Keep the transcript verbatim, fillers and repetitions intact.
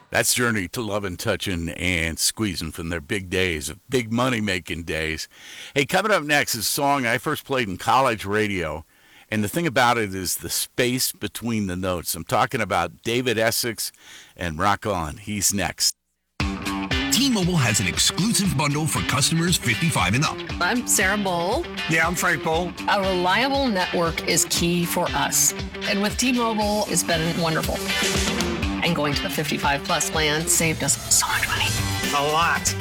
That's Journey to Lovin', Touchin', and Squeezin' from their big days, of big money making days. Hey, coming up next is a song I first played in college radio. And the thing about it is the space between the notes. I'm talking about David Essex and Rock On. He's next. T-Mobile has an exclusive bundle for customers fifty-five and up. I'm Sarah Bowl. Yeah, I'm Frank Bowl. A reliable network is key for us. And with T-Mobile, it's been wonderful. And going to the fifty-five plus plan saved us so much money. A lot.